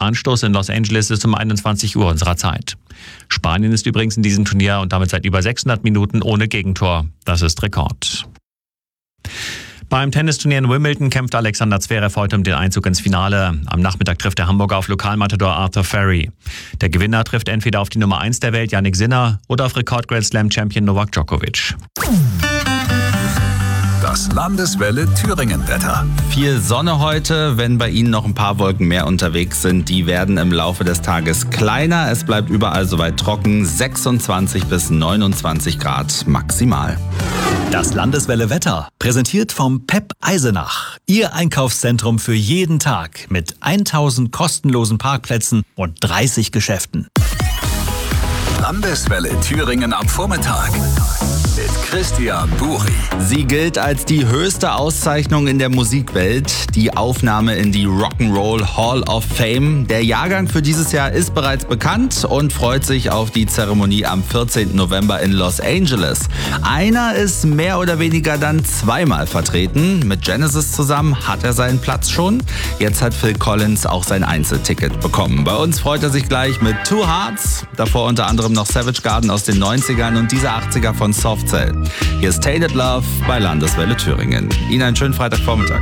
Anstoß in Los Angeles ist um 21 Uhr unserer Zeit. Spanien ist übrigens in diesem Turnier und damit seit über 600 Minuten ohne Gegentor. Das ist Rekord. Beim Tennisturnier in Wimbledon kämpft Alexander Zverev heute um den Einzug ins Finale. Am Nachmittag trifft der Hamburger auf Lokalmatador Arthur Ferry. Der Gewinner trifft entweder auf die Nummer 1 der Welt, Jannik Sinner, oder auf Rekord-Grand Slam-Champion Novak Djokovic. Das Landeswelle Thüringen-Wetter. Viel Sonne heute, wenn bei Ihnen noch ein paar Wolken mehr unterwegs sind. Die werden im Laufe des Tages kleiner. Es bleibt überall soweit trocken. 26 bis 29 Grad maximal. Das Landeswelle Wetter, präsentiert vom PEP Eisenach. Ihr Einkaufszentrum für jeden Tag mit 1000 kostenlosen Parkplätzen und 30 Geschäften. Landeswelle Thüringen am Vormittag mit Christian Buri. Sie gilt als die höchste Auszeichnung in der Musikwelt, die Aufnahme in die Rock'n'Roll Hall of Fame. Der Jahrgang für dieses Jahr ist bereits bekannt und freut sich auf die Zeremonie am 14. November in Los Angeles. Einer ist mehr oder weniger dann zweimal vertreten. Mit Genesis zusammen hat er seinen Platz schon. Jetzt hat Phil Collins auch sein Einzelticket bekommen. Bei uns freut er sich gleich mit Two Hearts, davor unter anderem noch Savage Garden aus den 90ern und diese 80er von Soft Cell. Hier ist Tainted Love bei Landeswelle Thüringen. Ihnen einen schönen Freitagvormittag.